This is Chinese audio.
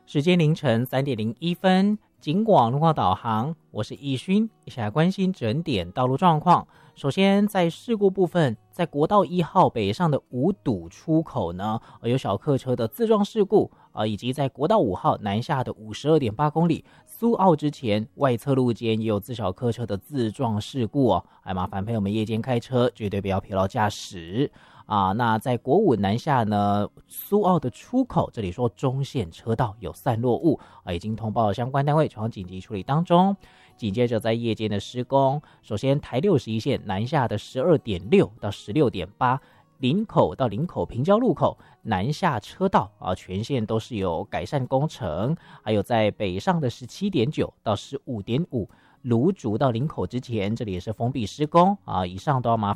时间凌晨3:01，警广路况导航，我是易勋，一起来关心整点道路状况。首先，在事故部分，在国道1号北上的五堵出口呢，有小客车的自撞事故以及在国道5号南下的52.8公里苏澳之前外侧路肩也有自小客车的自撞事故哦，麻烦朋友们夜间开车绝对不要疲劳驾驶。那在国5南下呢，苏澳的出口，这里说中线车道有散落物已经通报了相关单位，朝紧急处理当中。紧接着在夜间的施工，首先台61线南下的12.6到16.8，林口到林口平交路口南下车道全线都是有改善工程，还有在北上的17.9到15.5。芦竹到林口之前，这里也是封闭施工以上都要麻